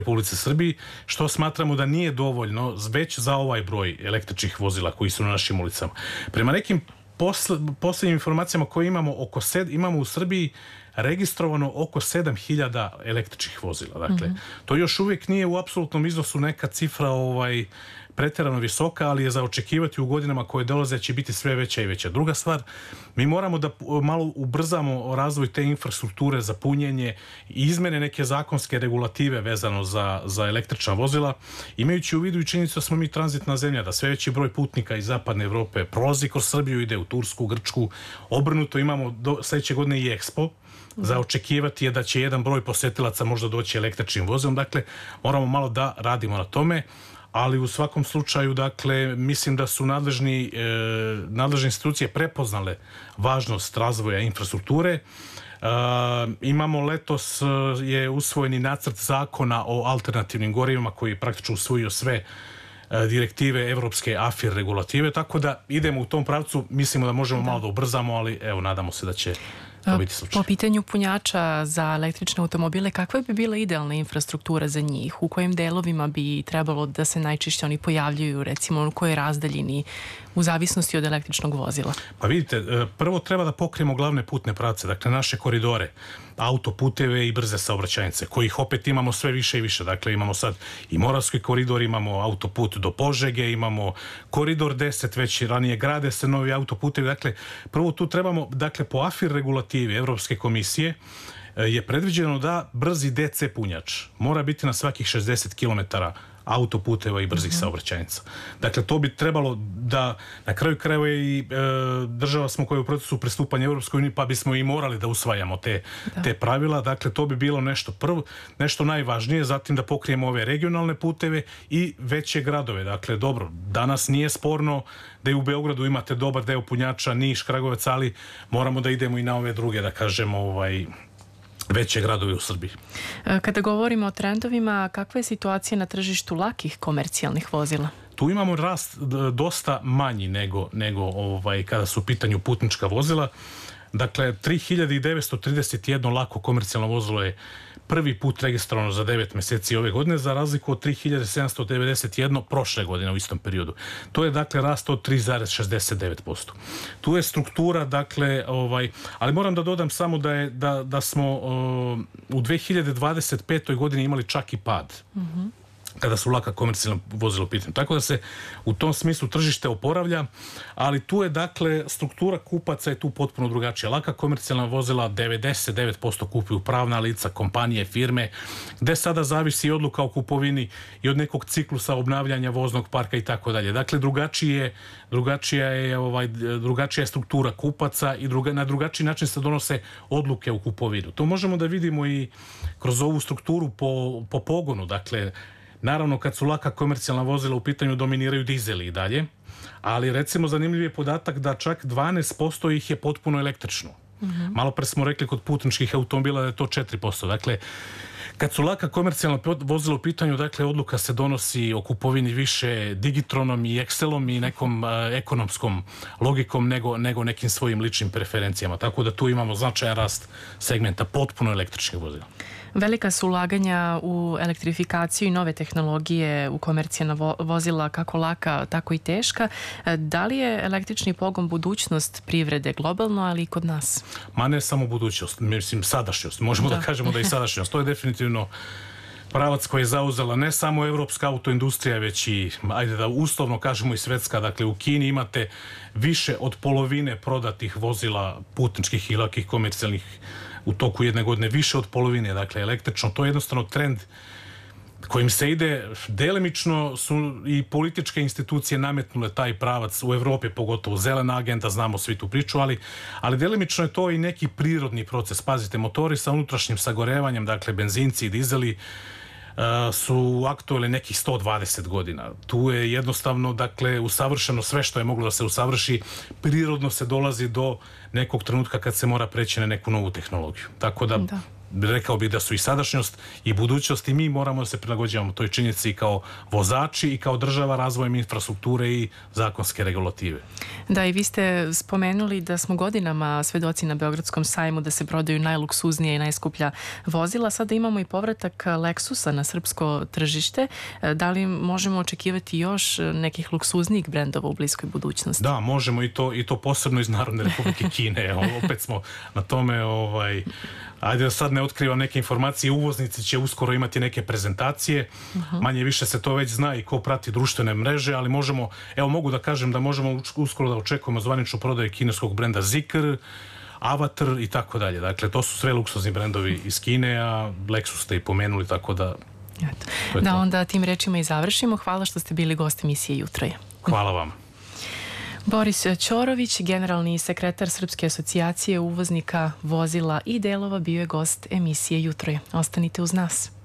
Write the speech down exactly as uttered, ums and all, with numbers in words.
Republici Srbiji, što smatramo da nije dovoljno već za ovaj broj električnih vozila koji su na našim ulicama. Prema nekim posljednjim informacijama koje imamo, oko sed, imamo u Srbiji registrovano oko sedam hiljada električnih vozila. Dakle, mm-hmm. to još uvijek nije u apsolutnom iznosu neka cifra ovaj, pretjerano visoka, ali je za očekivati u godinama koje dolaze će biti sve veća i veća. Druga stvar, mi moramo da malo ubrzamo razvoj te infrastrukture za punjenje i izmene neke zakonske regulative vezano za, za električna vozila, imajući u vidu i činjenicu da smo mi tranzitna zemlja, da sve veći broj putnika iz zapadne Evrope prolazi kroz Srbiju, ide u Tursku, Grčku, obrnuto imamo do sljedeće godine i Expo. Za očekivati je da će jedan broj posetilaca možda doći električnim vozilom, dakle moramo malo da radimo na tome, ali u svakom slučaju, dakle, mislim da su nadležni, e, nadležne institucije prepoznale važnost razvoja infrastrukture. E, imamo letos je usvojeni nacrt zakona o alternativnim gorivima koji je praktično usvojio sve direktive evropske AFIR regulative, tako da idemo u tom pravcu, mislimo da možemo da. malo da ubrzamo, ali evo, nadamo se da će to biti slučaj. Po pitanju punjača za električne automobile, kakva bi bila idealna infrastruktura za njih? U kojim delovima bi trebalo da se najčešće oni pojavljuju, recimo u kojoj razdaljini, u zavisnosti od električnog vozila? Pa vidite, prvo treba da pokrijemo glavne putne pravce, dakle naše koridore, autoputeve i brze saobraćajnice, kojih opet imamo sve više i više. Dakle, imamo sad i Moravski koridor, imamo autoput do Požege, imamo koridor deset, već ranije grade se novi autoputevi. Dakle, prvo tu trebamo, dakle, po AFIR regulativi Evropske komisije je predviđeno da brzi D C punjač mora biti na svakih šezdeset kilometara autoputeva i brzih mm-hmm. saobraćajnica. Dakle, to bi trebalo da, na kraju krajeva i e, država smo koja je u procesu pristupanja Europskoj uniji, pa bismo i morali da usvajamo te, te pravila. Dakle, to bi bilo nešto prvo, nešto najvažnije, zatim da pokrijemo ove regionalne puteve i veće gradove. Dakle, dobro, danas nije sporno da i u Beogradu imate dobar deo punjača, Niš, Kragujevac, ali moramo da idemo i na ove druge, da kažemo, ovaj, veće gradovi u Srbiji. Kada govorimo o trendovima, kakva je situacija na tržištu lakih komercijalnih vozila? Tu imamo rast dosta manji nego, nego ovaj, kada su u pitanju putnička vozila. Dakle, tri hiljade devetsto trideset jedno lako komercijalno vozilo je prvi put registrovano za devet mjeseci ove godine, za razliku od tri hiljade sedamsto devedeset jedno prošle godine u istom periodu. To je, dakle, rast od tri zarez šezdeset devet posto. Tu je struktura, dakle, ovaj, ali moram da dodam samo da, je, da, da smo uh, u dve hiljade dvadeset petoj godini imali čak i pad. Mhm. kada su laka komercijalna vozila u pitanju. Tako da se u tom smislu tržište oporavlja, ali tu je, dakle, struktura kupaca je tu potpuno drugačija. Laka komercijalna vozila devedeset devet posto kupuju pravna lica, kompanije, firme, gde sada zavisi odluka o kupovini i od nekog ciklusa obnavljanja voznog parka i tako dalje. Dakle, drugačije, drugačija je ovaj, drugačija je struktura kupaca i druga, na drugačiji način se donose odluke u kupovinu. To možemo da vidimo i kroz ovu strukturu po, po pogonu. Dakle, naravno, kad su laka komercijalna vozila u pitanju, dominiraju dizeli i dalje, ali recimo zanimljiv je podatak da čak dvanaest posto ih je potpuno električno. Mm-hmm. Malo pre smo rekli kod putničkih automobila da je to četiri posto. Dakle, kad su laka komercijalna vozila u pitanju, dakle, odluka se donosi o kupovini više Digitronom i Excelom i nekom uh, ekonomskom logikom nego, nego nekim svojim ličnim preferencijama. Tako da tu imamo značajan rast segmenta potpuno električnih vozila. Velika su ulaganja u elektrifikaciju i nove tehnologije u komercijalna vo- vozila, kako laka, tako i teška. Da li je električni pogon budućnost privrede globalno, ali i kod nas? Ma ne samo budućnost, mislim sadašnjost. Možemo da, da kažemo da je i sadašnjost. To je definitivno pravac koji je zauzela ne samo evropska autoindustrija, već i, ajde da uslovno kažemo, i svetska. Dakle, u Kini imate više od polovine prodatih vozila putničkih i lakih komercijalnih u toku jedne godine, više od polovine, dakle, električno. To je jednostavno trend kojim se ide. Delimično su i političke institucije nametnule taj pravac u Evropi, pogotovo zelena agenda, znamo svi tu priču, ali, ali delimično je to i neki prirodni proces. Pazite, motori sa unutrašnjim sagorevanjem, dakle, benzinci i dizeli, Uh, su aktualni nekih sto dvadeset godina. Tu je jednostavno, dakle, usavršeno sve što je moglo da se usavrši. Prirodno se dolazi do nekog trenutka kad se mora preći na neku novu tehnologiju. Tako da, da. rekao bih da su i sadašnjost i budućnost i mi moramo da se prilagođavamo toj činjenici kao vozači i kao država razvojem infrastrukture i zakonske regulative. Da, i vi ste spomenuli da smo godinama svedoci na Beogradskom sajmu da se prodaju najluksuznije i najskuplja vozila. Sada imamo i povratak Lexusa na srpsko tržište. Da li možemo očekivati još nekih luksuznijih brendova u bliskoj budućnosti? Da, možemo i to, i to posebno iz Narodne Republike Kine. Opet smo na tome, ovaj, ajde da sad ne otkrivam neke informacije, uvoznici će uskoro imati neke prezentacije, uh-huh. manje više se to već zna i ko prati društvene mreže, ali možemo, evo mogu da kažem da možemo uskoro da očekujemo zvaničnu prodaju kineskog brenda Zeekr, Avatar i tako dalje. Dakle, to su sve luksuzni brendovi iz Kine, a Lexus ste i pomenuli, tako da... Da, to. Onda tim rečima i završimo. Hvala što ste bili gost emisije Jutro je. Hvala vam. Boris Ćorović, generalni sekretar Srpske asocijacije uvoznika vozila i delova, bio je gost emisije Jutro je. Ostanite uz nas.